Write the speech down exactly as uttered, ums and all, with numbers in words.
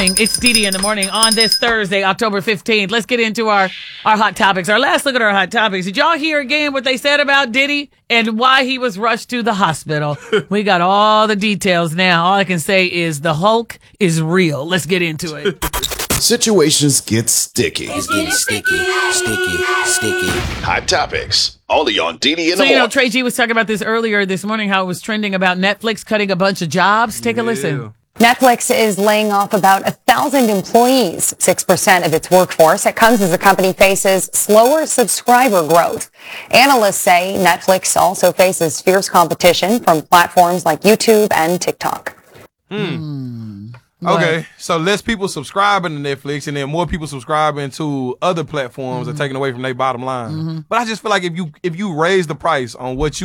It's Didi in the morning on this Thursday, October fifteenth. Let's get into our, our hot topics. Our last look at our hot topics. Did y'all hear again what they said about Diddy and why he was rushed to the hospital? We got all the details now. All I can say is the Hulk is real. Let's get into it. Situations get sticky. It's getting sticky, sticky, sticky. Hot topics. Only on Didi in So, the you know, morning. Trey G was talking about this earlier this morning, how it was trending about Netflix cutting a bunch of jobs. Take a listen. Netflix is laying off about a thousand employees, six percent of its workforce. It comes as the company faces slower subscriber growth. Analysts say Netflix also faces fierce competition from platforms like YouTube and TikTok. Hmm. Okay, so less people subscribing to Netflix, and then more people subscribing to other platforms mm-hmm. are taking away from their bottom line. Mm-hmm. But I just feel like if you if you raise the price on what you